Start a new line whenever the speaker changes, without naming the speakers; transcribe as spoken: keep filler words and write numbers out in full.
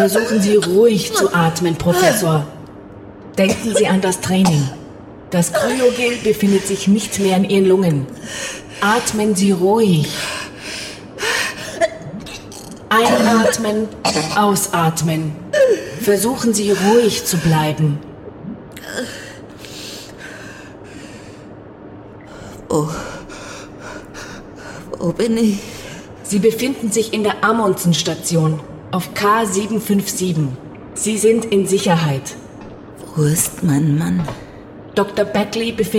Versuchen Sie ruhig zu atmen, Professor. Denken Sie an das Training. Das Kryogel befindet sich nicht mehr in Ihren Lungen. Atmen Sie ruhig. Einatmen, ausatmen. Versuchen Sie ruhig zu bleiben.
Wo, wo bin ich?
Sie befinden sich in der Amundsen-Station auf K sieben fünf sieben. Sie sind in Sicherheit.
Wo ist mein Mann?
Doktor Beckley befindet